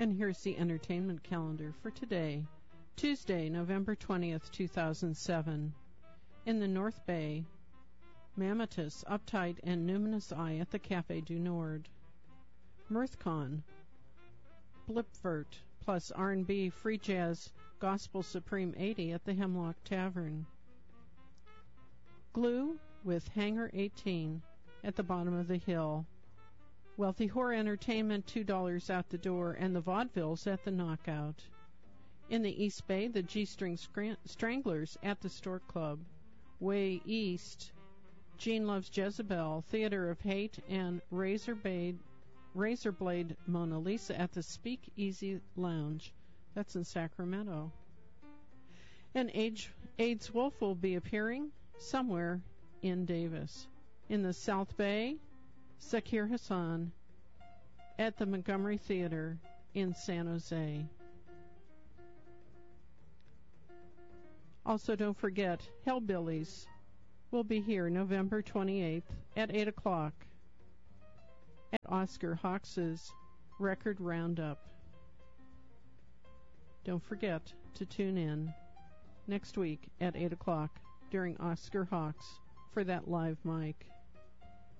And here's the entertainment calendar for today, Tuesday, November 20th, 2007. In the North Bay, Mammatus, Uptight, and Numinous Eye at the Café du Nord. MirthCon, Blipvert, plus R&B, Free Jazz, Gospel Supreme 80 at the Hemlock Tavern. Glue with Hangar 18 at the bottom of the hill. Wealthy Whore Entertainment, $2 out the door, and the Vaudevilles at the Knockout. In the East Bay, the G-String Stranglers at the Stork Club. Way East, Gene Loves Jezebel, Theater of Hate, and Razorblade Mona Lisa at the Speak Easy Lounge. That's in Sacramento. And AIDS Wolf will be appearing somewhere in Davis. In the South Bay, Zakir Hassan at the Montgomery Theater in San Jose. Also, don't forget, Hellbillies will be here November 28th at 8 o'clock at Oscar Hawks' Record Roundup. Don't forget to tune in next week at 8 o'clock during Oscar Hawks for that live mic.